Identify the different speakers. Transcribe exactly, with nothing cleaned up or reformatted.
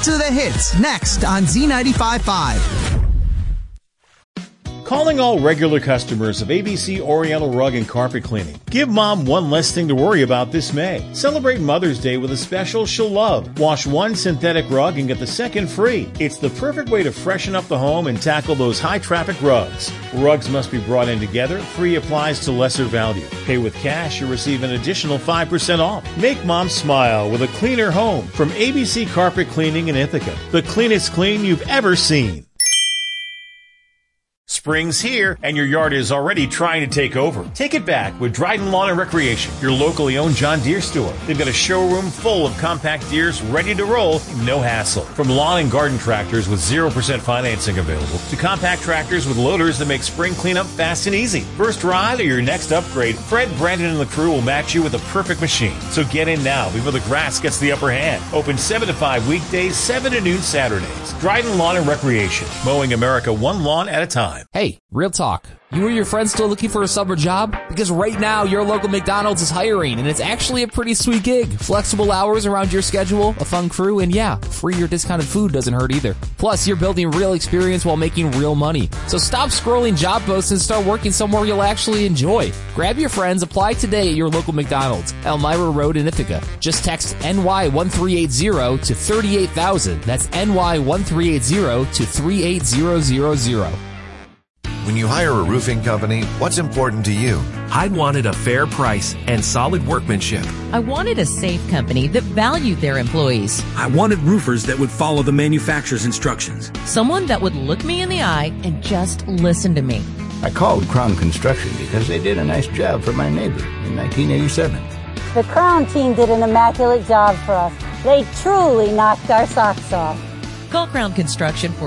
Speaker 1: to the hits next on Z ninety-five point five.
Speaker 2: Calling all regular customers of A B C Oriental Rug and Carpet Cleaning. Give Mom one less thing to worry about this May. Celebrate Mother's Day with a special she'll love. Wash one synthetic rug and get the second free. It's the perfect way to freshen up the home and tackle those high-traffic rugs. Rugs must be brought in together. Free applies to lesser value. Pay with cash, you'll receive an additional five percent off. Make Mom smile with a cleaner home from A B C Carpet Cleaning in Ithaca. The cleanest clean you've ever seen. Spring's here, and your yard is already trying to take over. Take it back with Dryden Lawn and Recreation, your locally owned John Deere store. They've got a showroom full of compact Deeres ready to roll, no hassle. From lawn and garden tractors with zero percent financing available to compact tractors with loaders that make spring cleanup fast and easy. First ride or your next upgrade, Fred, Brandon, and the crew will match you with the perfect machine. So get in now before the grass gets the upper hand. Open seven to five weekdays, seven to noon Saturdays. Dryden Lawn and Recreation, mowing America one lawn at a time.
Speaker 3: Hey, real talk. You or your friends still looking for a summer job? Because right now, your local McDonald's is hiring, and it's actually a pretty sweet gig. Flexible hours around your schedule, a fun crew, and yeah, free or discounted food doesn't hurt either. Plus, you're building real experience while making real money. So stop scrolling job posts and start working somewhere you'll actually enjoy. Grab your friends, apply today at your local McDonald's, Elmira Road in Ithaca. Just text N Y one three eight zero to thirty-eight thousand. That's N Y one three eight zero to three eight zero zero zero.
Speaker 4: When you hire a roofing company, what's important to you?
Speaker 5: I wanted a fair price and solid workmanship.
Speaker 6: I wanted a safe company that valued their employees.
Speaker 7: I wanted roofers that would follow the manufacturer's instructions.
Speaker 6: Someone that would look me in the eye and just listen to me.
Speaker 8: I called Crown Construction because they did a nice job for my neighbor in nineteen eighty-seven.
Speaker 9: The Crown team did an immaculate job for us. They truly knocked our socks off.
Speaker 6: Call Crown Construction for